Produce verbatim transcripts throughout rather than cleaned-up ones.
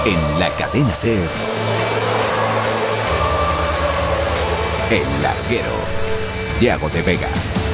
En la cadena SER, El Larguero, Yago de Vega.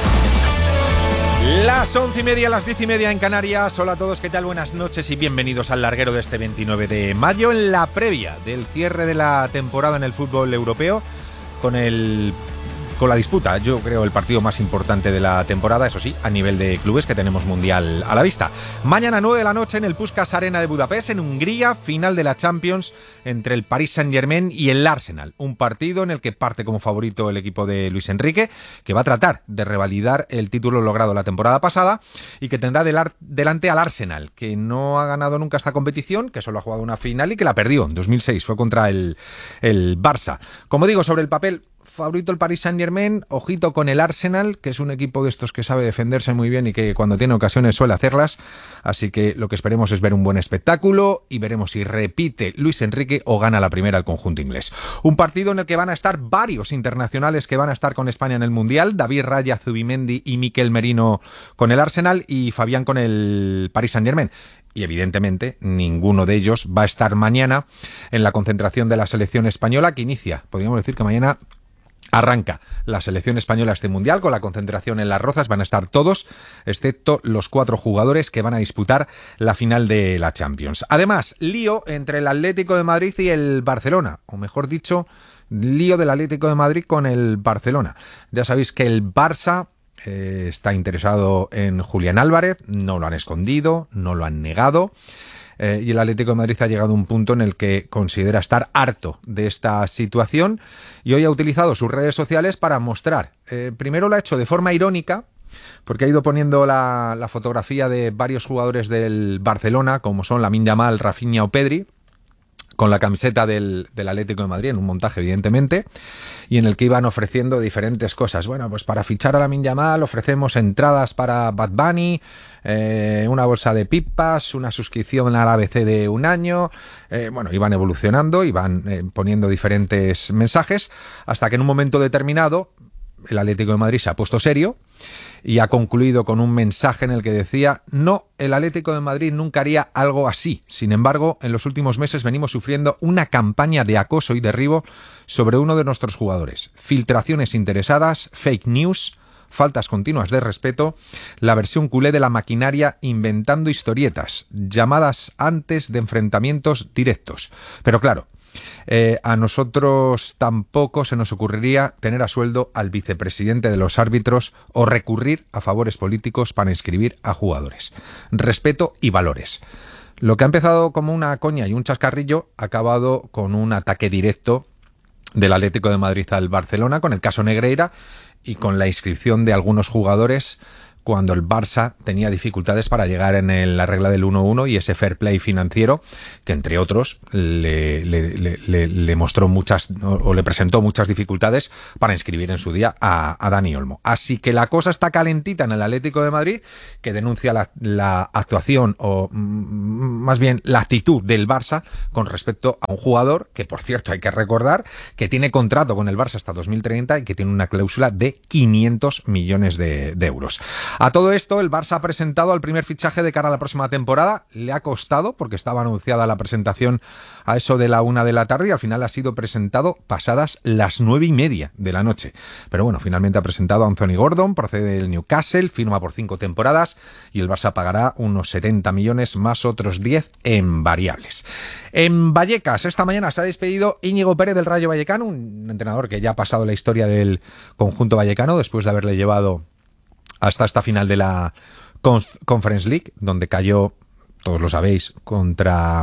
Las once y media, las diez y media en Canarias. Hola a todos, ¿qué tal? Buenas noches y bienvenidos al Larguero de este veintinueve de mayo, en la previa del cierre de la temporada en el fútbol europeo, con el... con la disputa, yo creo, el partido más importante de la temporada, eso sí, a nivel de clubes, que tenemos Mundial a la vista. Mañana nueve de la noche en el Puskás Arena de Budapest, en Hungría, final de la Champions entre el Paris Saint-Germain y el Arsenal. Un partido en el que parte como favorito el equipo de Luis Enrique, que va a tratar de revalidar el título logrado la temporada pasada y que tendrá delante al Arsenal, que no ha ganado nunca esta competición, que solo ha jugado una final y que la perdió en dos mil seis, fue contra el, el Barça. Como digo, sobre el papel, favorito el Paris Saint-Germain, ojito con el Arsenal, que es un equipo de estos que sabe defenderse muy bien y que cuando tiene ocasiones suele hacerlas, así que lo que esperemos es ver un buen espectáculo y veremos si repite Luis Enrique o gana la primera el conjunto inglés. Un partido en el que van a estar varios internacionales que van a estar con España en el Mundial: David Raya, Zubimendi y Mikel Merino con el Arsenal y Fabián con el Paris Saint-Germain. Y evidentemente ninguno de ellos va a estar mañana en la concentración de la selección española, que inicia, podríamos decir que mañana arranca la selección española este Mundial con la concentración en Las Rozas. Van a estar todos, excepto los cuatro jugadores que van a disputar la final de la Champions. Además, lío entre el Atlético de Madrid y el Barcelona, o mejor dicho, lío del Atlético de Madrid con el Barcelona. Ya sabéis que el Barça eh, está interesado en Julián Álvarez, no lo han escondido, no lo han negado. Eh, y el Atlético de Madrid ha llegado a un punto en el que considera estar harto de esta situación y hoy ha utilizado sus redes sociales para mostrar. Eh, primero lo ha hecho de forma irónica, porque ha ido poniendo la, la fotografía de varios jugadores del Barcelona, como son Lamine Yamal, Rafinha o Pedri, con la camiseta del, del Atlético de Madrid, en un montaje evidentemente, y en el que iban ofreciendo diferentes cosas. Bueno, pues para fichar a Lamine Yamal ofrecemos entradas para Bad Bunny, eh, una bolsa de pipas, una suscripción al A B C de un año. Eh, bueno, iban evolucionando, iban eh, poniendo diferentes mensajes, hasta que en un momento determinado el Atlético de Madrid se ha puesto serio y ha concluido con un mensaje en el que decía: no, el Atlético de Madrid nunca haría algo así. Sin embargo, en los últimos meses venimos sufriendo una campaña de acoso y derribo sobre uno de nuestros jugadores. Filtraciones interesadas, fake news, faltas continuas de respeto, la versión culé de la maquinaria inventando historietas, llamadas antes de enfrentamientos directos. Pero claro, Eh, a nosotros tampoco se nos ocurriría tener a sueldo al vicepresidente de los árbitros o recurrir a favores políticos para inscribir a jugadores. Respeto y valores. Lo que ha empezado como una coña y un chascarrillo ha acabado con un ataque directo del Atlético de Madrid al Barcelona, con el caso Negreira y con la inscripción de algunos jugadores cuando el Barça tenía dificultades para llegar en el, la regla del uno uno y ese fair play financiero que, entre otros, le, le, le, le mostró muchas o, o le presentó muchas dificultades para inscribir en su día a, a Dani Olmo. Así que la cosa está calentita en el Atlético de Madrid, que denuncia la, la actuación o mm, más bien la actitud del Barça con respecto a un jugador que, por cierto, hay que recordar que tiene contrato con el Barça hasta dos mil treinta y que tiene una cláusula de quinientos millones de, de euros. A todo esto, el Barça ha presentado al primer fichaje de cara a la próxima temporada. Le ha costado, porque estaba anunciada la presentación a eso de la una de la tarde y al final ha sido presentado pasadas las nueve y media de la noche. Pero bueno, finalmente ha presentado a Anthony Gordon, procede del Newcastle, firma por cinco temporadas y el Barça pagará unos setenta millones más otros diez en variables. En Vallecas, esta mañana se ha despedido Íñigo Pérez del Rayo Vallecano, un entrenador que ya ha pasado la historia del conjunto vallecano después de haberle llevado hasta esta final de la Conference League, donde cayó, todos lo sabéis, contra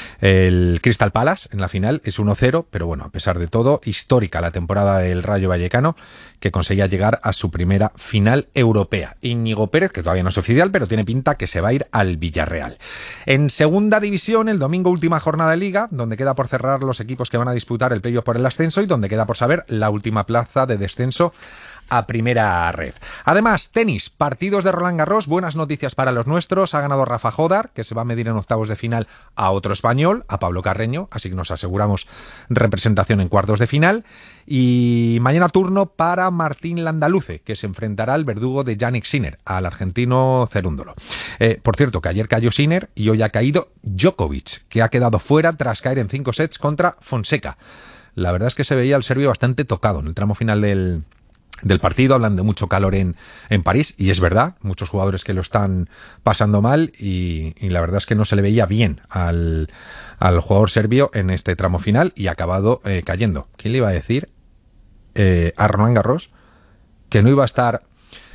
el Crystal Palace en la final. Es uno cero, pero bueno, a pesar de todo, histórica la temporada del Rayo Vallecano, que conseguía llegar a su primera final europea. Íñigo Pérez, que todavía no es oficial, pero tiene pinta que se va a ir al Villarreal. En segunda división, el domingo última jornada de Liga, donde queda por cerrar los equipos que van a disputar el playoff por el ascenso y donde queda por saber la última plaza de descenso a primera ref. Además, tenis, partidos de Roland Garros, buenas noticias para los nuestros. Ha ganado Rafa Jodar, que se va a medir en octavos de final a otro español, a Pablo Carreño, así que nos aseguramos representación en cuartos de final. Y mañana turno para Martín Landaluce, que se enfrentará al verdugo de Jannik Sinner, al argentino Cerúndolo. Eh, por cierto, que ayer cayó Sinner y hoy ha caído Djokovic, que ha quedado fuera tras caer en cinco sets contra Fonseca. La verdad es que se veía al serbio bastante tocado en el tramo final del, del partido. Hablan de mucho calor en, en París, y es verdad, muchos jugadores que lo están pasando mal, y, y la verdad es que no se le veía bien al, al jugador serbio en este tramo final, y ha acabado eh, cayendo. ¿Quién le iba a decir eh, a Roland Garros que no iba a estar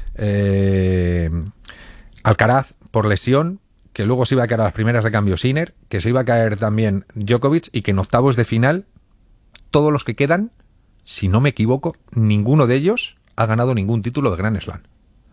eh, Alcaraz por lesión, que luego se iba a caer a las primeras de cambio Sinner, que se iba a caer también Djokovic, y que en octavos de final todos los que quedan, si no me equivoco, ninguno de ellos ha ganado ningún título de Grand Slam?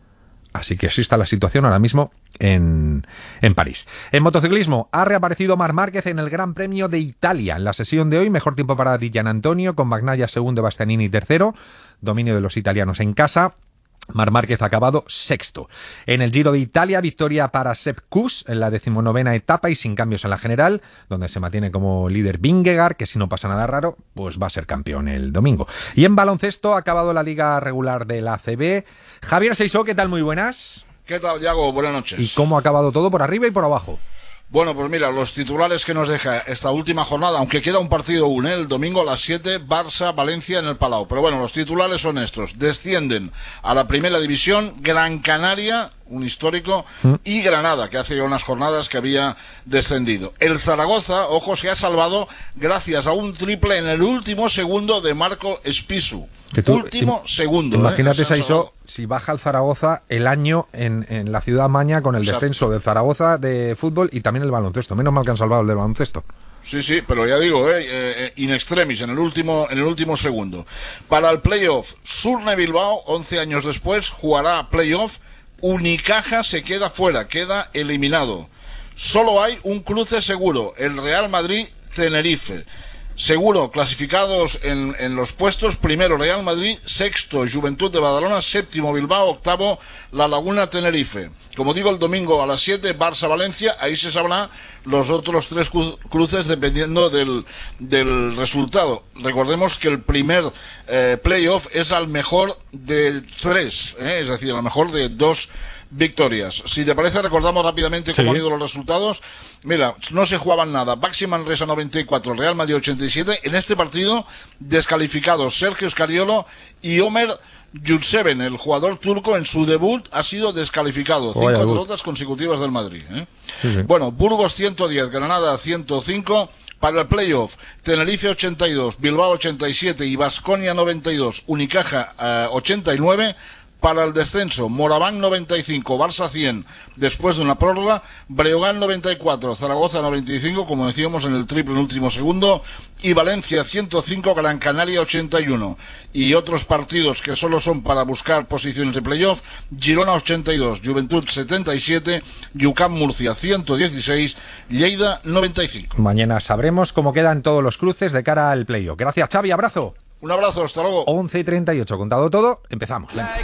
Así que así está la situación ahora mismo en, en París. En motociclismo, ha reaparecido Marc Márquez en el Gran Premio de Italia. En la sesión de hoy, mejor tiempo para Di Gianantonio, con Bagnaia segundo, Bastianini tercero. Dominio de los italianos en casa. Marc Márquez ha acabado sexto. En el Giro de Italia, victoria para Sepp Kuss en la decimonovena etapa y sin cambios en la general, donde se mantiene como líder Vingegaard, que si no pasa nada raro, pues va a ser campeón el domingo. Y en baloncesto ha acabado la liga regular de la A C B. Javier Seisó, ¿qué tal? Muy buenas. ¿Qué tal, Yago? Buenas noches. ¿Y cómo ha acabado todo por arriba y por abajo? Bueno, pues mira, los titulares que nos deja esta última jornada, aunque queda un partido aún, ¿eh? El domingo a las siete, Barça-Valencia en el Palau. Pero bueno, los titulares son estos. Descienden a la primera división Gran Canaria, un histórico, ¿Mm? y Granada, que hace ya unas jornadas que había descendido. El Zaragoza, ojo, se ha salvado gracias a un triple en el último segundo de Marco Espisu. Que tú, último im, segundo. Imagínate, ¿eh? Saisó, si baja el Zaragoza el año en, en la ciudad maña con el Exacto. descenso del Zaragoza de fútbol y también el baloncesto. Menos mal que han salvado el del baloncesto. Sí, sí, pero ya digo, eh, eh, in extremis, en el último en el último segundo. Para el playoff, Surne Bilbao, once años después, jugará playoff. Unicaja se queda fuera, queda eliminado. Solo hay un cruce seguro, el Real Madrid-Tenerife. Seguro, clasificados en, en los puestos, primero Real Madrid, sexto Juventud de Badalona, séptimo Bilbao, octavo La Laguna Tenerife. Como digo, el domingo a las siete, Barça-Valencia, ahí se sabrá los otros tres cruces dependiendo del, del resultado. Recordemos que el primer eh, playoff es al mejor de tres, ¿eh? Es decir, al mejor de dos victorias. Si te parece, recordamos rápidamente cómo sí. han ido los resultados. Mira, no se jugaban nada. Baxi Manresa noventa y cuatro, Real Madrid ochenta y siete. En este partido, descalificados Sergio Scariolo y Omer Yurtseven, el jugador turco, en su debut ha sido descalificado. Cinco Oye, derrotas consecutivas del Madrid, ¿eh? sí, sí. Bueno, Burgos ciento diez, Granada ciento cinco. Para el playoff, Tenerife ochenta y dos, Bilbao ochenta y siete y Baskonia noventa y dos, Unicaja eh, ochenta y nueve. Para el descenso, Moraván noventa y cinco, Barça cien, después de una prórroga, Breogán noventa y cuatro, Zaragoza noventa y cinco, como decíamos en el triple en último segundo, y Valencia ciento cinco, Gran Canaria ochenta y uno. Y otros partidos que solo son para buscar posiciones de playoff, Girona ochenta y dos, Juventud setenta y siete, Yucam Murcia ciento dieciséis, Lleida noventa y cinco. Mañana sabremos cómo quedan todos los cruces de cara al playoff. Gracias, Xavi, abrazo. Un abrazo, hasta luego. once y treinta y ocho, contado todo, empezamos. Lento.